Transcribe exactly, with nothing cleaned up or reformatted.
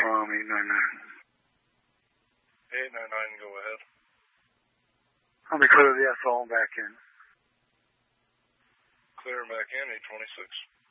from eight nine nine. eight nine nine, go ahead. I'll be clear of the S O and back in. Clear back in, eight twenty-six.